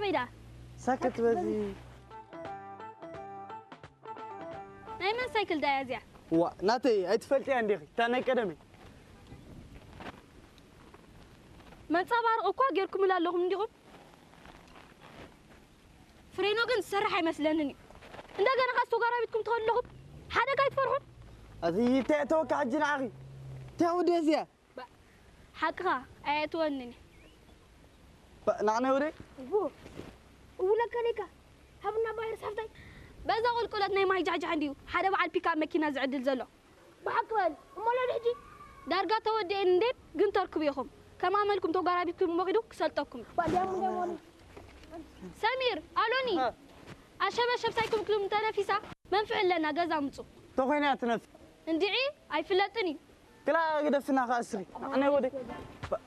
بيدا ساكت بزي ناي من سايكل دا يا زيا وا ناتي اتفلتي عندي تاني قدمي ما تصبر اكو غيركم لا لهم نديهم فرينو كن سرح يمسلنني እንደገና ካስቶ ጋር ቤትኩም ተወለሁም حدا كيفرحون هذه تأتوك عجل عقي تاو ديزيا حقها ايتونني نعني وري بو ولا كليكا هبنا باير صفتي بزا قلقلت ناي ماي جعجع عندي حدا بعد بيكاب ماكينه زعدل زلو بحق بل امال دحجي دارغا تودي انديب كن تركبيكم كما عملكم تو غارا بيتكم مغيدو كسلطكم بعدين سمير الوني أشبه سايكم كلهم تنافسا منفع لنا جزا مصو تخينات نف ندعي أي فلتني كلا قد فينا خاسري أنا ودي